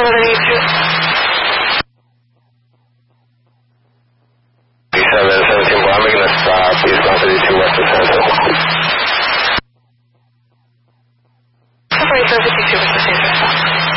underneath you. 17, well, I'm making a stop. Please go 32 west of San Antonio. 47, 52.